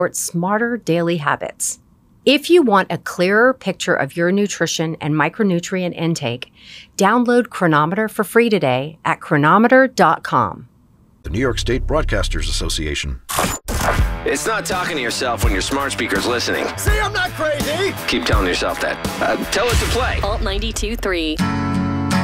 smarter daily habits. If you want a clearer picture of your nutrition and micronutrient intake, download Chronometer for free today at Chronometer.com. The New York State Broadcasters Association. It's not talking to yourself when your smart speaker's listening. See, I'm not crazy. Keep telling yourself that. Tell it to play. Alt 92.3.